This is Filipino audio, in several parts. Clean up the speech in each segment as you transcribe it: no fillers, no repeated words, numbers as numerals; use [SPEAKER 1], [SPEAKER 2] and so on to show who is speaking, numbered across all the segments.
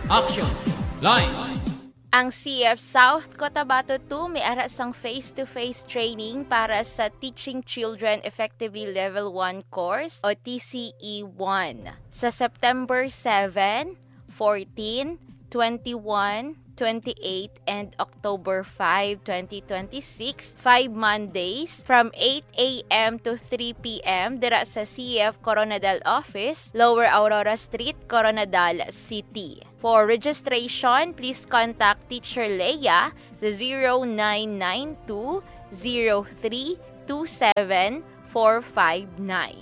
[SPEAKER 1] Action! Line!
[SPEAKER 2] Ang CF South Cotabato 2 may ara sang face-to-face training para sa Teaching Children Effectively Level 1 course o TCE1 sa September 7, 14, 21, 28, and October 5, 2026, 5 Mondays from 8 a.m. to 3 p.m. dira sa CF Coronadal Office, Lower Aurora Street, Coronadal City. For registration, please contact Teacher Leia sa 0992 0327 459.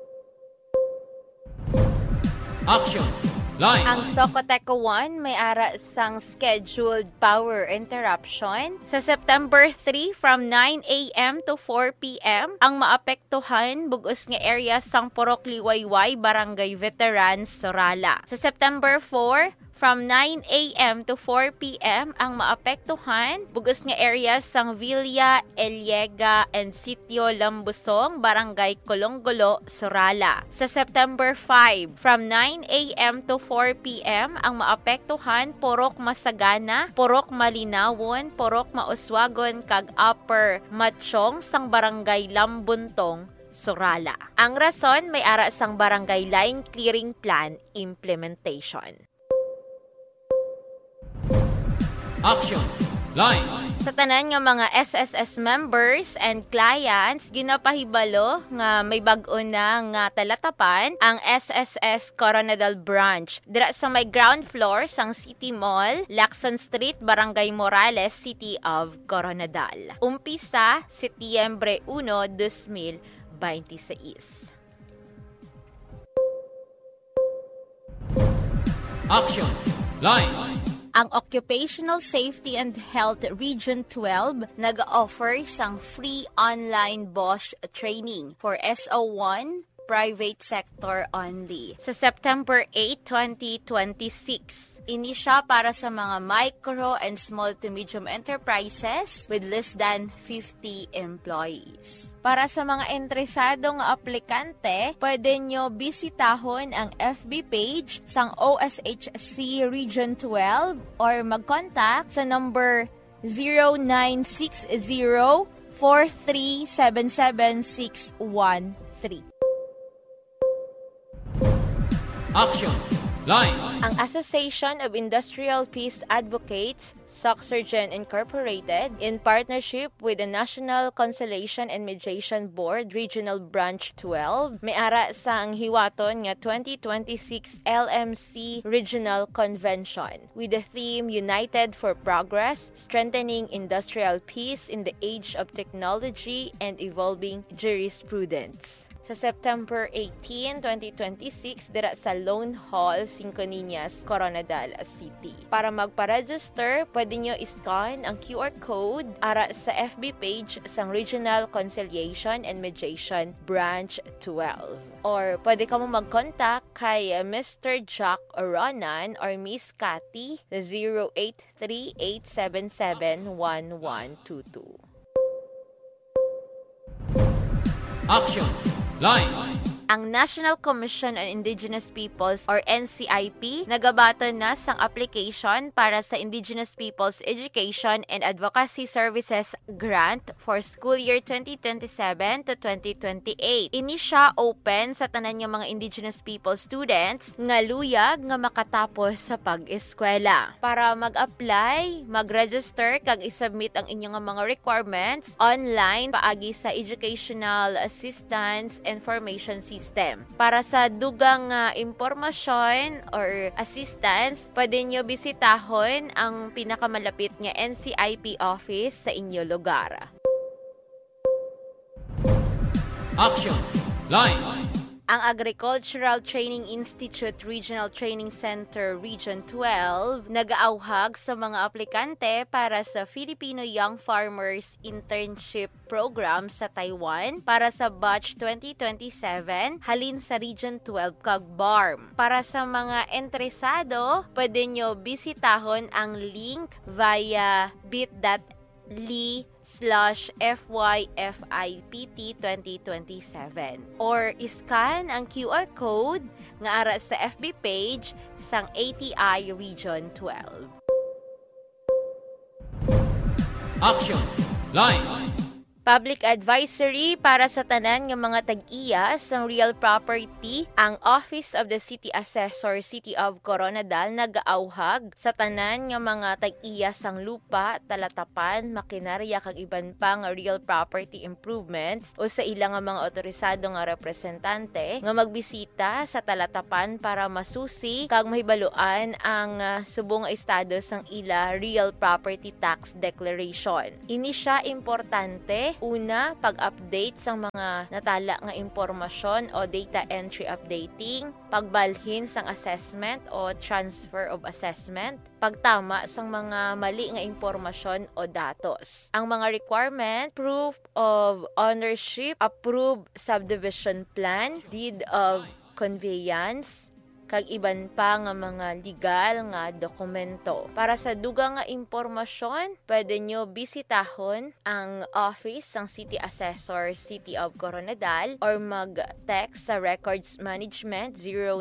[SPEAKER 1] Action! Line!
[SPEAKER 2] Ang Socoteco 1 may ara sang scheduled power interruption sa September 3 from 9 a.m. to 4 p.m. Ang maapektuhan bugos nga area sang Purok Liwayway, Barangay Veterans, Sorala. Sa September 4 from 9 a.m. to 4 p.m. ang maapektuhan bugos nga area sang Villa, Eliega, and Sitio Lambusong, Barangay Colonggulo, Sorala. Sa September 5 from 9 a.m. to 4 p.m. ang maapektuhan Purok Masagana, Purok Malinawon, Purok Mauswagon, kag Upper Matchong sang Barangay Lambuntong, Sorala. Ang rason may ara sang Barangay Line Clearing Plan Implementation.
[SPEAKER 1] Action! Line!
[SPEAKER 2] Sa tanan nga mga SSS members and clients, ginapahibalo nga may bag-o na nga talatapan ang SSS Coronadal Branch. Dira sa may ground floor sang City Mall, Lacson Street, Barangay Morales, City of Coronadal. Umpisa, Setyembre 1, 2026.
[SPEAKER 1] Action! Line!
[SPEAKER 2] Ang Occupational Safety and Health Region 12 nag-offer sang free online BOSH training for SO1 private sector only sa September 8, 2026. Ini siya para sa mga micro and small to medium enterprises with less than 50 employees. Para sa mga interesadong aplikante, pwede nyo bisitahon ang FB page sang OSHC Region 12 or mag-contact sa number 0960-4377613.
[SPEAKER 1] Action! Line!
[SPEAKER 2] Ang Association of Industrial Peace Advocates, SOCSurgen Incorporated, in partnership with the National Conciliation and Mediation Board Regional Branch 12, may ara sa ang hiwaton nga 2026 LMC Regional Convention with the theme United for Progress, Strengthening Industrial Peace in the Age of Technology and Evolving Jurisprudence. Sa September 18, 2026, dira sa Lone Hall, Cinco Niñas, Coronadal City. Para magpa-register, pwede nyo iscan ang QR code ara sa FB page sang Regional Conciliation and Mediation Branch 12. Or pwede ka mo mag-contact kay Mr. Jack Oronan or Miss Cathy sa 0838771122.
[SPEAKER 1] Action! Line!
[SPEAKER 2] Ang National Commission on Indigenous Peoples or NCIP nagabaton na sang application para sa Indigenous Peoples Education and Advocacy Services Grant for school year 2027 to 2028. Ini siya open sa tanan nga mga Indigenous People students nga luyag nga makatapos sa pag-eskwela. Para mag-apply, mag-register kag isubmit ang inyong mga requirements online paagi sa Educational Assistance Information System. Para sa dugang impormasyon or assistance, pwede nyo bisitahon ang pinakamalapit nga NCIP office sa inyo lugar.
[SPEAKER 1] Action! Line!
[SPEAKER 2] Ang Agricultural Training Institute Regional Training Center Region 12 nag-aawhag sa mga aplikante para sa Filipino Young Farmers Internship Program sa Taiwan para sa batch 2027 halin sa Region 12 kag BARM. Para sa mga interesado, pwede nyo bisitahon ang link via bit.ly @li/FYFIPT2027 or iscan ang QR code nga ara sa FB page sang ATI Region 12.
[SPEAKER 1] Action! Line!
[SPEAKER 2] Public advisory para sa tanan nga mga tag-iya sang real property, ang Office of the City Assessor City of Coronadal nagaauhag sa tanan nga mga tag-iya sang lupa, talatapan, makinarya kag iban pa nga real property improvements o sa ilang nga mga otorisado nga representante nga magbisita sa talatapan para masusi kag mahibaluan ang subong estado sang ila real property tax declaration. Ini siya importante. Una, pag-update sa mga natala nga impormasyon o data entry updating, pagbalhin sang assessment o transfer of assessment, pagtama sang mga mali nga impormasyon o datos. Ang mga requirement, proof of ownership, approved subdivision plan, deed of conveyance, kag iban pa nga mga legal nga dokumento. Para sa dugang nga impormasyon, pwede nyo bisitahon ang office ng City Assessor City of Coronadal or mag-text sa Records Management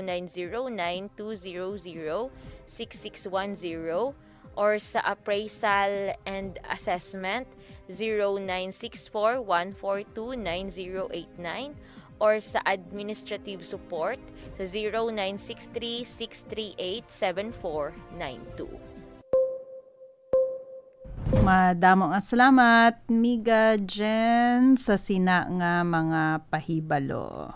[SPEAKER 2] 0909-200-6610 or sa Appraisal and Assessment 0964-142-9089 or sa administrative support sa 0963-638-7492.
[SPEAKER 3] Madamo nga salamat, Miga Jen, sa sina nga mga pahibalo.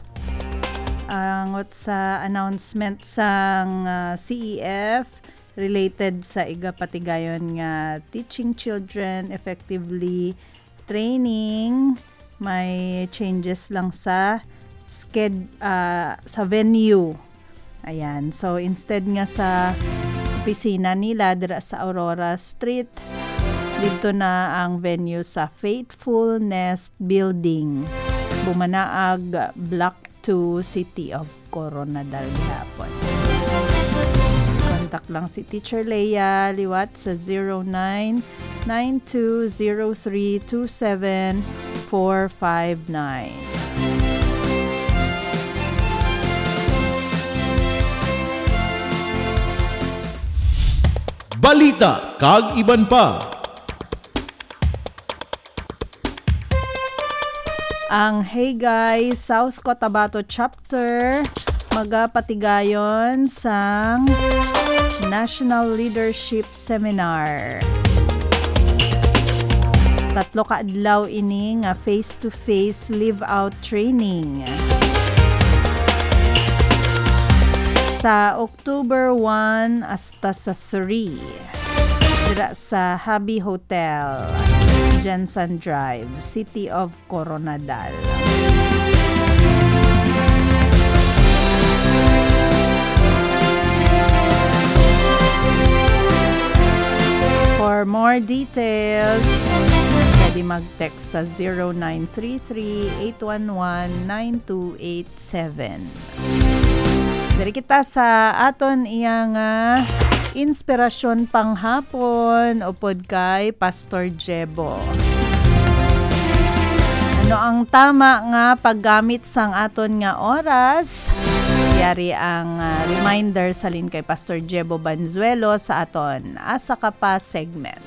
[SPEAKER 3] Angot sa announcement sang CEF related sa igapatigayon nga teaching children effectively training, may changes lang sa sa venue. Ayan. So, instead nga sa opisina nila dira sa Aurora Street, dito na ang venue sa Faithfulness Building. Bumanaag Block 2, City of Coronadal hapon. Contact lang si Teacher Leia liwat sa 09920327 459.
[SPEAKER 4] Balita kag iban pa.
[SPEAKER 3] Ang Haygay South Cotabato Chapter magapatigayon sang National Leadership Seminar. 3 ka adlaw ini nga face-to-face live-out training. Sa October 1 hasta sa 3 dira sa Habi Hotel, Jensen Drive, City of Coronadal. For more details, pwede mag-text sa 0933-811-9287. Dari kita sa aton iyang inspirasyon panghapon upod kay Pastor Jebo. Ano ang tama nga paggamit sang aton nga oras? Yari ang reminder salin kay Pastor Jebo Banzuelo sa aton Asa Ka Pa segment.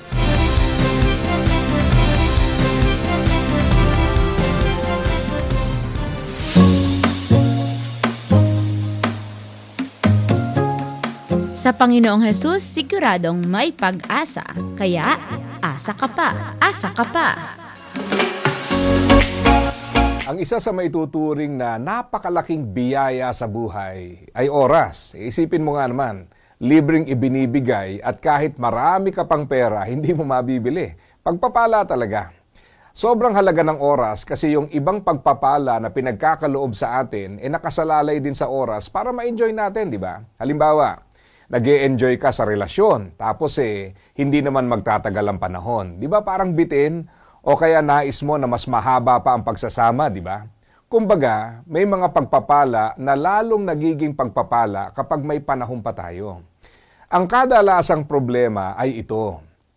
[SPEAKER 5] Sa Panginoong Hesus, siguradong may pag-asa. Kaya, asa ka pa, asa ka pa.
[SPEAKER 6] Ang isa sa maituturing na napakalaking biyaya sa buhay ay oras. Isipin mo nga naman, libreng ibinibigay at kahit marami ka pang pera, hindi mo mabibili. Pagpapala talaga. Sobrang halaga ng oras kasi yung ibang pagpapala na pinagkakaloob sa atin, nakasalalay din sa oras para ma-enjoy natin, di ba? Halimbawa, nag-e-enjoy ka sa relasyon, tapos hindi naman magtatagal ang panahon. Di ba parang bitin? O kaya nais mo na mas mahaba pa ang pagsasama, di ba? Kumbaga, may mga pagpapala na lalong nagiging pagpapala kapag may panahon pa tayo. Ang kadalasang problema ay ito.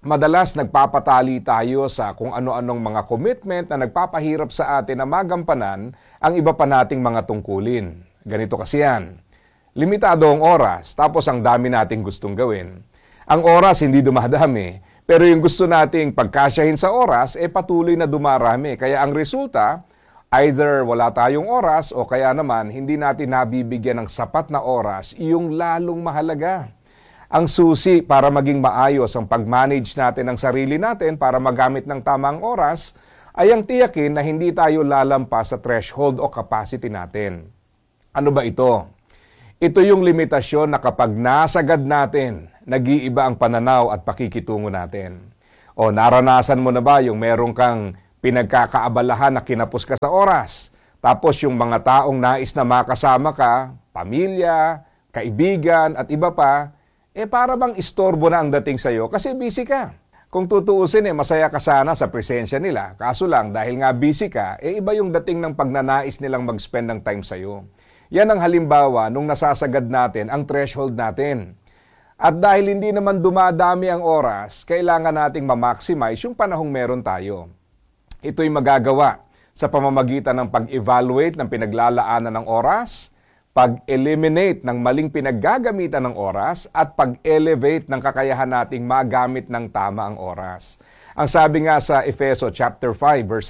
[SPEAKER 6] madalas nagpapatali tayo sa kung ano-anong mga commitment na nagpapahirap sa atin na magampanan ang iba pa nating mga tungkulin. Ganito kasi yan. Limitado ang oras, tapos ang dami nating gustong gawin. Ang oras hindi dumadami, pero yung gusto nating pagkasyahin sa oras, patuloy na dumarami. Kaya ang resulta, either wala tayong oras o kaya naman hindi natin nabibigyan ng sapat na oras yung lalong mahalaga. Ang susi para maging maayos ang pag-manage natin ng sarili natin para magamit ng tamang oras ay ang tiyakin na hindi tayo lalampas sa threshold o capacity natin. Ano ba ito? Ito yung limitasyon na kapag nasagad natin, nag-iiba ang pananaw at pakikitungo natin. O naranasan mo na ba yung meron kang pinagkakaabalahan na kinapos ka sa oras? Tapos yung mga taong nais na makasama ka, pamilya, kaibigan at iba pa, para bang istorbo na ang dating sa'yo kasi busy ka. Kung tutuusin, masaya ka sana sa presensya nila. Kaso lang, dahil nga busy ka, iba yung dating ng pagnanais nilang mag-spend ng time sa'yo. Yan ang halimbawa nung nasasagad natin ang threshold natin. At dahil hindi naman dumadami ang oras, kailangan nating ma-maximize yung panahong meron tayo. Ito'y magagawa sa pamamagitan ng pag-evaluate ng pinaglalaanan ng oras, pag-eliminate ng maling pinaggagamitan ng oras, at pag-elevate ng kakayahan nating magamit ng tama ang oras. Ang sabi nga sa Efeso chapter 5 verse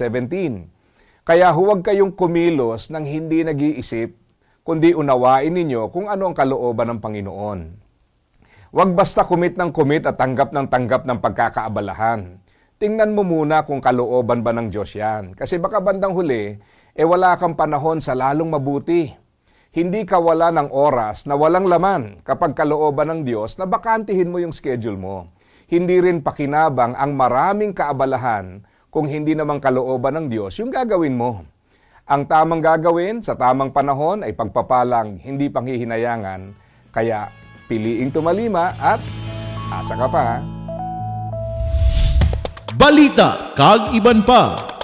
[SPEAKER 6] 17, kaya huwag kayong kumilos ng hindi nag-iisip, kundi unawain ninyo kung ano ang kalooban ng Panginoon. Huwag basta commit at tanggap ng pagkakaabalahan. Tingnan mo muna kung kalooban ba ng Diyos yan. Kasi baka bandang huli, wala kang panahon sa lalong mabuti. Hindi ka wala ng oras na walang laman kapag kalooban ng Diyos na bakantihin mo yung schedule mo. Hindi rin pakinabang ang maraming kaabalahan kung hindi naman kalooban ng Diyos yung gagawin mo. Ang tamang gagawin sa tamang panahon ay pagpapalang hindi panghihinayangan. Kaya piliing tumalima at asa ka pa.
[SPEAKER 4] Balita kag iban pa.